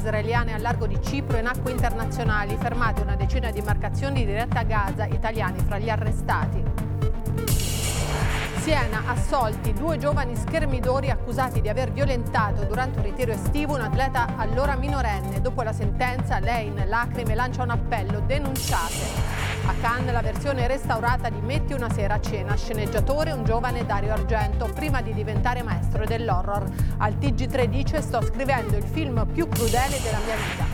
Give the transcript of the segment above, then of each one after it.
israeliane al largo di Cipro in acque internazionali, fermate una decina di imbarcazioni dirette a Gaza, italiani fra gli arrestati. Siena, assolti 2 giovani schermidori accusati di aver violentato durante un ritiro estivo un atleta allora minorenne. Dopo la sentenza, lei in lacrime lancia un appello: denunciate. A Cannes la versione restaurata di Metti una sera a cena, sceneggiatore un giovane Dario Argento, prima di diventare maestro dell'horror. Al TG3 dice: sto scrivendo il film più crudele della mia vita.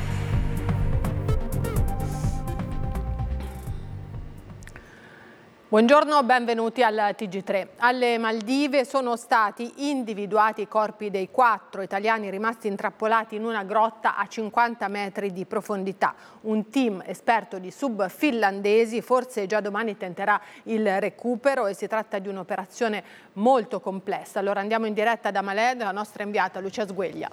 Buongiorno, benvenuti al TG3. Alle Maldive sono stati individuati i corpi dei 4 italiani rimasti intrappolati in una grotta a 50 metri di profondità. Un team esperto di sub finlandesi forse già domani tenterà il recupero e si tratta di un'operazione molto complessa. Allora andiamo in diretta da Malé, la nostra inviata Lucia Sgueglia.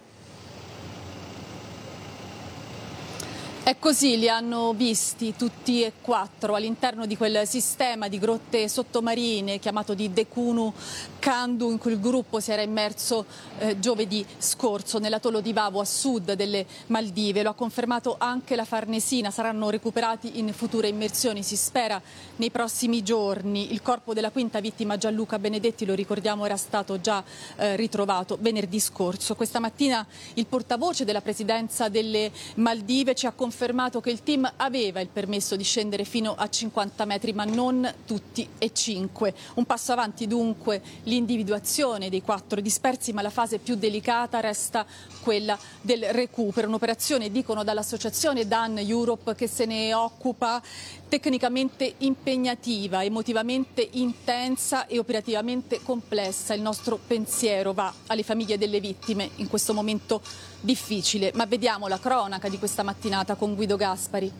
È così, li hanno visti tutti e 4 all'interno di quel sistema di grotte sottomarine chiamato di Dekunu Kandu, in cui il gruppo si era immerso giovedì scorso nell'atollo di Vavo a sud delle Maldive. Lo ha confermato anche la Farnesina, saranno recuperati in future immersioni, si spera nei prossimi giorni. Il corpo della quinta vittima, Gianluca Benedetti, lo ricordiamo, era stato già ritrovato venerdì scorso. Questa mattina il portavoce della presidenza delle Maldive ci ha confermato che il team aveva il permesso di scendere fino a 50 metri, ma non tutti e 5. Un passo avanti dunque l'individuazione dei 4 dispersi, ma la fase più delicata resta quella del recupero. Un'operazione, dicono dall'associazione Dan Europe, che se ne occupa, tecnicamente impegnativa, emotivamente intensa e operativamente complessa. Il nostro pensiero va alle famiglie delle vittime in questo momento difficile. Ma vediamo la cronaca di questa mattinata con Guido Gaspari.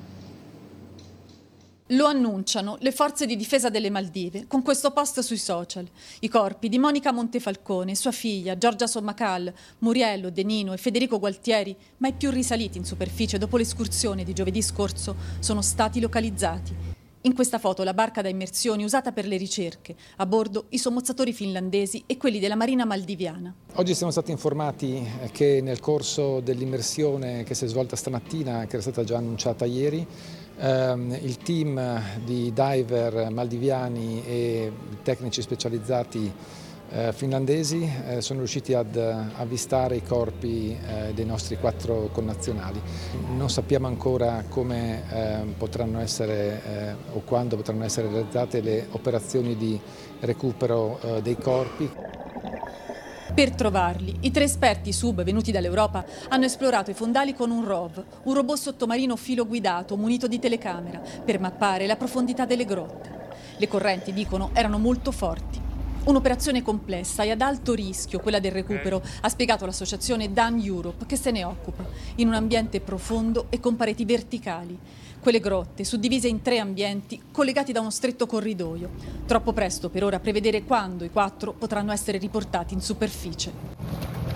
Lo annunciano le forze di difesa delle Maldive con questo post sui social. I corpi di Monica Montefalcone, sua figlia, Giorgia Sommacal, Muriello, De Nino e Federico Gualtieri, mai più risaliti in superficie dopo l'escursione di giovedì scorso, sono stati localizzati. In questa foto la barca da immersioni usata per le ricerche, a bordo i sommozzatori finlandesi e quelli della Marina maldiviana. Oggi siamo stati informati che nel corso dell'immersione che si è svolta stamattina, che era stata già annunciata ieri, il team di diver maldiviani e tecnici specializzati finlandesi sono riusciti ad avvistare i corpi dei nostri 4 connazionali. Non sappiamo ancora come potranno essere o quando potranno essere realizzate le operazioni di recupero dei corpi. Per trovarli, i 3 esperti sub venuti dall'Europa hanno esplorato i fondali con un ROV, un robot sottomarino filoguidato munito di telecamera, per mappare la profondità delle grotte. Le correnti, dicono, erano molto forti. Un'operazione complessa e ad alto rischio, quella del recupero, ha spiegato l'associazione Dan Europe, che se ne occupa, in un ambiente profondo e con pareti verticali. Quelle grotte, suddivise in 3 ambienti, collegati da uno stretto corridoio. Troppo presto per ora prevedere quando i 4 potranno essere riportati in superficie.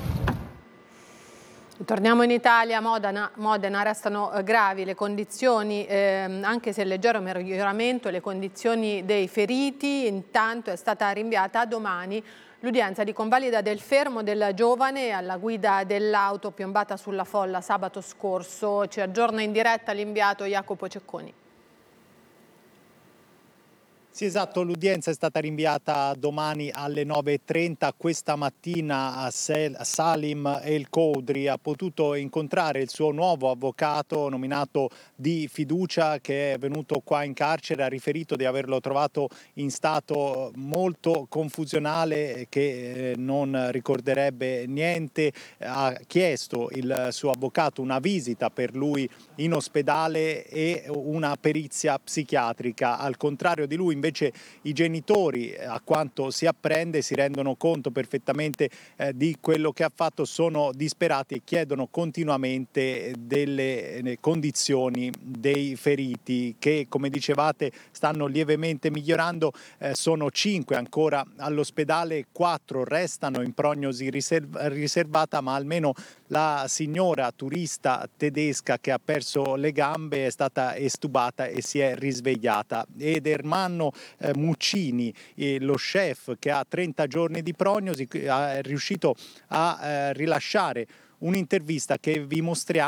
Torniamo in Italia, Modena restano gravi le condizioni, anche se leggero miglioramento, le condizioni dei feriti. Intanto è stata rinviata a domani l'udienza di convalida del fermo del giovane alla guida dell'auto piombata sulla folla sabato scorso. Ci aggiorna in diretta l'inviato Jacopo Cecconi. Sì, esatto, l'udienza è stata rinviata domani alle 9:30. Questa mattina a Salim El Koudri ha potuto incontrare il suo nuovo avvocato nominato di fiducia, che è venuto qua in carcere. Ha riferito di averlo trovato in stato molto confusionale, che non ricorderebbe niente. Ha chiesto il suo avvocato una visita per lui in ospedale e una perizia psichiatrica. Al contrario di lui, invece, i genitori, a quanto si apprende, si rendono conto perfettamente di quello che ha fatto, sono disperati e chiedono continuamente delle condizioni dei feriti che, come dicevate, stanno lievemente migliorando. Sono 5 ancora all'ospedale, 4 restano in prognosi riservata, ma almeno la signora turista tedesca che ha perso le gambe è stata estubata e si è risvegliata. Ed Ermanno Muccini, lo chef che ha 30 giorni di prognosi, è riuscito a rilasciare un'intervista che vi mostriamo.